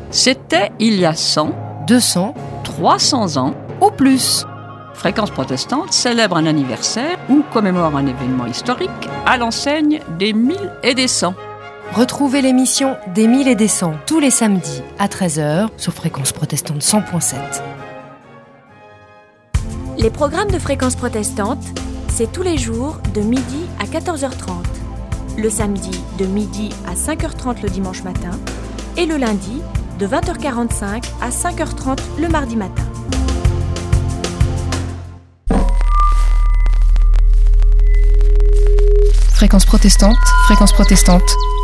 C'était il y a 100, 200 300 ans ou plus. Fréquence protestante célèbre un anniversaire ou commémore un événement historique à l'enseigne des 1000 et des 100. Retrouvez l'émission des 1000 et des 100 tous les samedis à 13h sur Fréquence protestante 100.7. Les programmes de Fréquence protestante, c'est tous les jours de midi à 14h30. Le samedi de midi à 5h30 le dimanche matin et le lundi de 20h45 à 5h30 le mardi matin. Fréquence protestante, Fréquence protestante.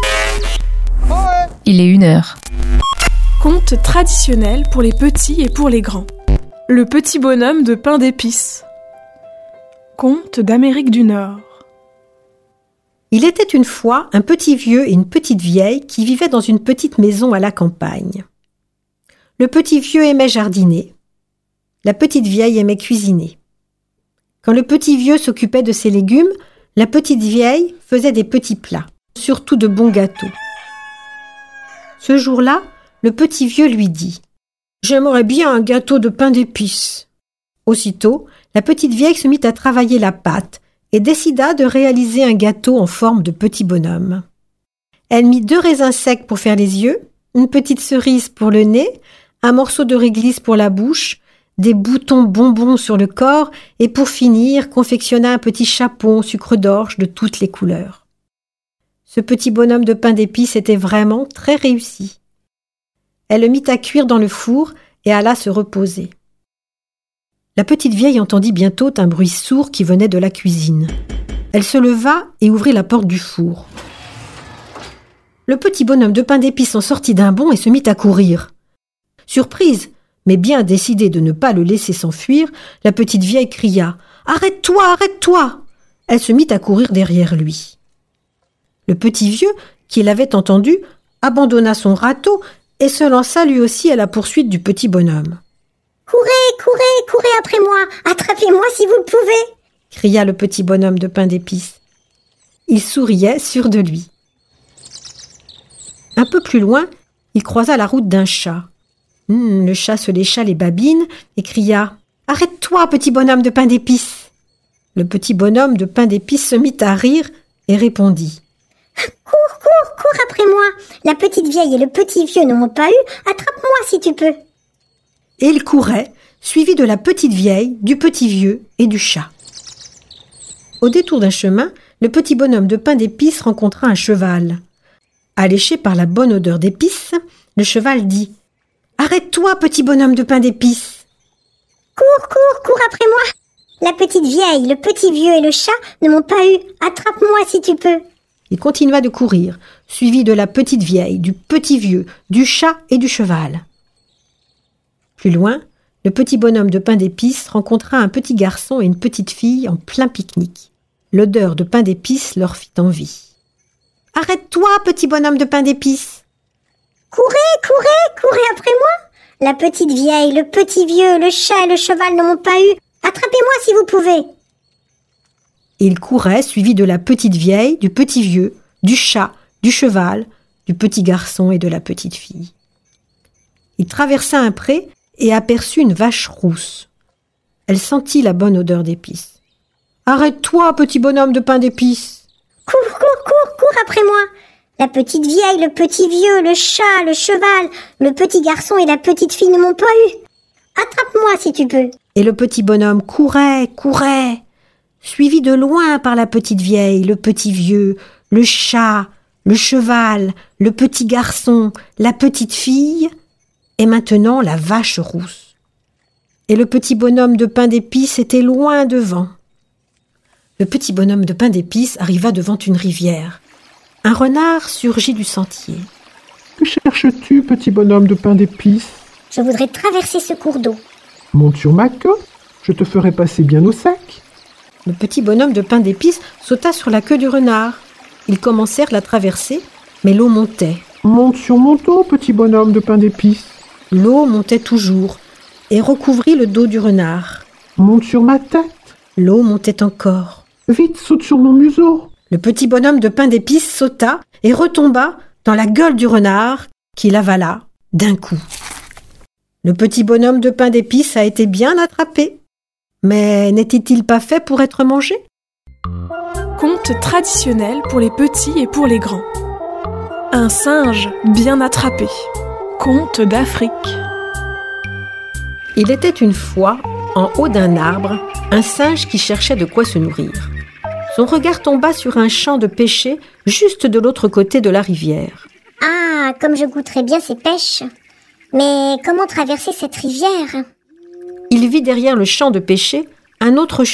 Il est 1h. Conte traditionnel pour les petits et pour les grands. Le petit bonhomme de pain d'épices. Conte d'Amérique du Nord. Il était une fois un petit vieux et une petite vieille qui vivaient dans une petite maison à la campagne. Le petit vieux aimait jardiner. La petite vieille aimait cuisiner. Quand le petit vieux s'occupait de ses légumes, la petite vieille faisait des petits plats, surtout de bons gâteaux. Ce jour-là, le petit vieux lui dit « J'aimerais bien un gâteau de pain d'épices. » Aussitôt, la petite vieille se mit à travailler la pâte et décida de réaliser un gâteau en forme de petit bonhomme. Elle mit 2 raisins secs pour faire les yeux, une petite cerise pour le nez, un morceau de réglisse pour la bouche, des boutons bonbons sur le corps et pour finir, confectionna un petit chapeau en sucre d'orge de toutes les couleurs. Ce petit bonhomme de pain d'épices était vraiment très réussi. Elle le mit à cuire dans le four et alla se reposer. La petite vieille entendit bientôt un bruit sourd qui venait de la cuisine. Elle se leva et ouvrit la porte du four. Le petit bonhomme de pain d'épices en sortit d'un bond et se mit à courir. Surprise, mais bien décidée de ne pas le laisser s'enfuir, la petite vieille cria « Arrête-toi, arrête-toi !» Elle se mit à courir derrière lui. Le petit vieux, qui l'avait entendu, abandonna son râteau et se lança lui aussi à la poursuite du petit bonhomme. « Courez, courez, courez après moi! Attrapez-moi si vous le pouvez !» cria le petit bonhomme de pain d'épices. Il souriait, sûr de lui. Un peu plus loin, il croisa la route d'un chat. Le chat se lécha les babines et cria « Arrête-toi, petit bonhomme de pain d'épices !» Le petit bonhomme de pain d'épices se mit à rire et répondit « Cours, cours, cours après moi! La petite vieille et le petit vieux ne m'ont pas eu, attrape-moi si tu peux !» Et il courait, suivi de la petite vieille, du petit vieux et du chat. Au détour d'un chemin, le petit bonhomme de pain d'épices rencontra un cheval. Alléché par la bonne odeur d'épices, le cheval dit « Arrête-toi, petit bonhomme de pain d'épices !»« Cours, cours, cours après moi! La petite vieille, le petit vieux et le chat ne m'ont pas eu, attrape-moi si tu peux !» Il continua de courir, suivi de la petite vieille, du petit vieux, du chat et du cheval. Plus loin, le petit bonhomme de pain d'épices rencontra un petit garçon et une petite fille en plein pique-nique. L'odeur de pain d'épices leur fit envie. « Arrête-toi, petit bonhomme de pain d'épices !»« Courez, courez, courez après moi! La petite vieille, le petit vieux, le chat et le cheval ne m'ont pas eu. Attrapez-moi si vous pouvez !» Il courait, suivi de la petite vieille, du petit vieux, du chat, du cheval, du petit garçon et de la petite fille. Il traversa un pré et aperçut une vache rousse. Elle sentit la bonne odeur d'épices. « Arrête-toi, petit bonhomme de pain d'épices !»« Cours, cours, cours, cours après moi ! La petite vieille, le petit vieux, le chat, le cheval, le petit garçon et la petite fille ne m'ont pas eu. Attrape-moi si tu peux !» Et le petit bonhomme courait, courait, suivi de loin par la petite vieille, le petit vieux, le chat, le cheval, le petit garçon, la petite fille, et maintenant la vache rousse. Et le petit bonhomme de pain d'épices était loin devant. Le petit bonhomme de pain d'épices arriva devant une rivière. Un renard surgit du sentier. « Que cherches-tu, petit bonhomme de pain d'épices ?»« Je voudrais traverser ce cours d'eau. »« Monte sur ma queue, je te ferai passer bien au sec. » Le petit bonhomme de pain d'épices sauta sur la queue du renard. Ils commencèrent la traverser, mais l'eau montait. « Monte sur mon dos, petit bonhomme de pain d'épices. » L'eau montait toujours et recouvrit le dos du renard. « Monte sur ma tête. » L'eau montait encore. « Vite, saute sur mon museau. » Le petit bonhomme de pain d'épices sauta et retomba dans la gueule du renard qui l'avala d'un coup. Le petit bonhomme de pain d'épices a été bien attrapé. Mais n'était-il pas fait pour être mangé? Conte traditionnel pour les petits et pour les grands. Un singe bien attrapé. Conte d'Afrique. Il était une fois, en haut d'un arbre, un singe qui cherchait de quoi se nourrir. Son regard tomba sur un champ de pêcher juste de l'autre côté de la rivière. Ah, comme je goûterais bien ces pêches. Mais comment traverser cette rivière? Il vit derrière le champ de pêcher un autre